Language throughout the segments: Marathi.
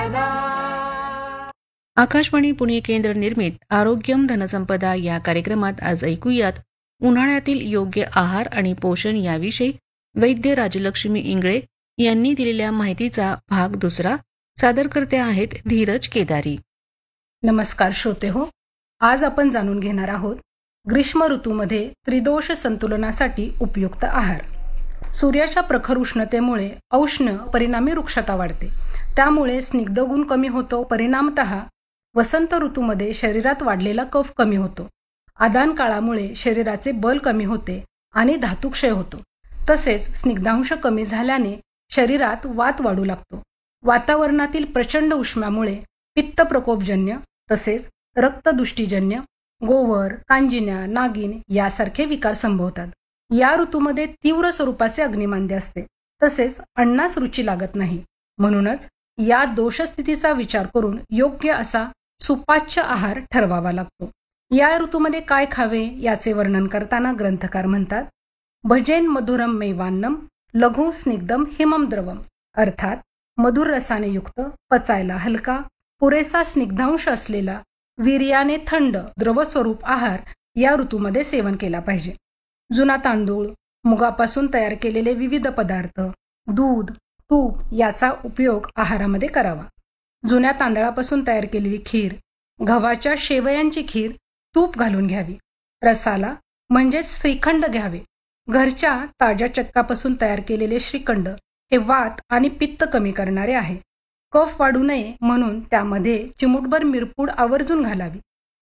आकाशवाणी पुणे केंद्र निर्मित आरोग्यम धनसंपदा या कार्यक्रमात आज ऐकूयात उन्हाळ्यातील योग्य आहार आणि पोषण याविषयी वैद्य राजलक्ष्मी इंगळे यांनी दिलेल्या माहितीचा भाग दुसरा. सादरकर्ते आहेत धीरज केदारी. नमस्कार श्रोते हो, आज आपण जाणून घेणार आहोत ग्रीष्म ऋतूमध्ये त्रिदोष संतुलनासाठी उपयुक्त आहार. सूर्याच्या प्रखर उष्णतेमुळे औष्ण्य परिणामी वृक्षता वाढते, त्यामुळे स्निग्धगुण कमी होतो. परिणामतः वसंत ऋतूमध्ये शरीरात वाढलेला कफ कमी होतो. आदान काळामुळे शरीराचे बल कमी होते आणि धातुक्षय होतो. तसेच स्निग्धांश कमी झाल्याने शरीरात वात वाढू लागतो. वातावरणातील प्रचंड उष्म्यामुळे पित्त प्रकोपजन्य तसेच रक्तदुष्टीजन्य गोवर, कांजिण्या, नागिन यासारखे विकार संभवतात. या ऋतूमध्ये तीव्र स्वरूपाचे अग्निमांद्य असते, तसेच अन्नास रुची लागत नाही. म्हणूनच या दोषस्थितीचा विचार करून योग्य असा सुपाच्य आहार ठरवावा लागतो. या ऋतूमध्ये काय खावे याचे वर्णन करताना ग्रंथकार म्हणतात, भजेन मधुरम मैवान्नम लघु स्निग्धम हिमम द्रवम, अर्थात मधुर रसाने युक्त, पचायला हलका, पुरेसा स्निग्धांश असलेला, वीर्याने थंड द्रवस्वरूप आहार या ऋतूमध्ये सेवन केला पाहिजे. जुना तांदूळ, मुगापासून तयार केलेले विविध पदार्थ, दूध, तूप याचा उपयोग आहारामध्ये करावा. जुन्या तांदळापासून तयार केलेली खीर, गव्हाच्या शेवयांची खीर तूप घालून घ्यावी. रसाला म्हणजेच श्रीखंड घ्यावे. घरच्या ताज्या चक्कापासून तयार केलेले श्रीखंड हे वात आणि पित्त कमी करणारे आहे. कफ वाढू नये म्हणून त्यामध्ये चिमूटभर मिरपूड आवर्जून घालावी.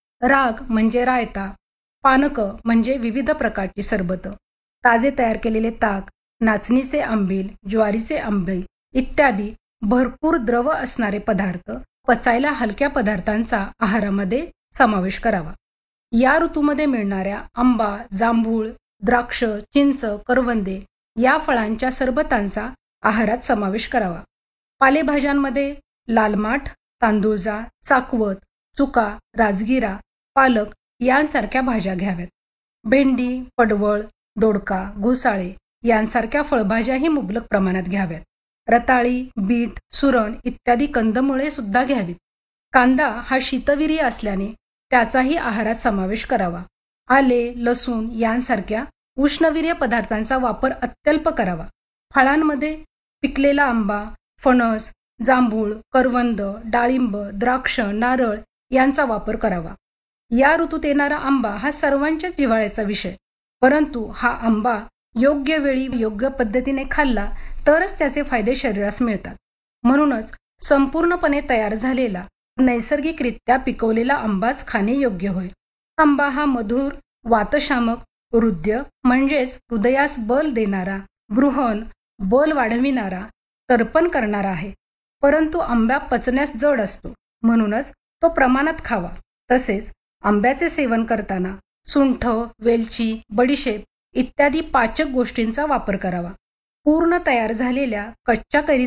राग म्हणजे रायता, पानक म्हणजे विविध प्रकारची सरबत, ताजे तयार केलेले ताक, नाचणीचे आंबील, ज्वारीचे आंबील इत्यादी भरपूर द्रव असणारे पदार्थ, पचायला हलक्या पदार्थांचा आहारामध्ये समावेश करावा. या ऋतूमध्ये मिळणाऱ्या आंबा, जांभूळ, द्राक्ष, चिंच, करवंदे या फळांच्या सरबतांचा आहारात समावेश करावा. पालेभाज्यांमध्ये लाल माठ, तांदूळजा, चाकवत, चुका, राजगिरा, पालक यांसारख्या भाज्या घ्याव्यात. भेंडी, पडवळ, दोडका, घोसाळे यांसारख्या फळभाज्याही मुबलक प्रमाणात घ्याव्यात. रताळी, बीट, सुरण इत्यादी कंदमुळे सुद्धा घ्यावीत. कांदा हा शीतवीर्य असल्याने त्याचाही आहारात समावेश करावा. आले, लसूण यांसारख्या उष्णवीर्य पदार्थांचा वापर अत्यल्प करावा. फळांमध्ये पिकलेला आंबा, फणस, जांभूळ, करवंद, डाळिंब, द्राक्ष, नारळ यांचा वापर करावा. या ऋतूत येणारा आंबा हा सर्वांच्या जिव्हाळ्याचा विषय, परंतु हा आंबा योग्य वेळी योग्य पद्धतीने खाल्ला तरच त्याचे फायदे शरीरास मिळतात. म्हणूनच संपूर्णपणे तयार झालेला नैसर्गिकरित्या पिकवलेला आंबाच खाणे योग्य होय. आंबा हा मधुर, वातशामक, हृदय म्हणजेच हृदयास बल देणारा, बृहण, बल वाढविणारा, तर्पण करणारा आहे. परंतु आंबा पचण्यास जड असतो, म्हणूनच तो प्रमाणात खावा. तसेच आंब्याचे सेवन करताना सुंठ, वेलची, बडीशेप इत्यादी पाचक गोष्टींचा वापर करावा. पूर्ण तयार झालेल्या कच्च्या कैरी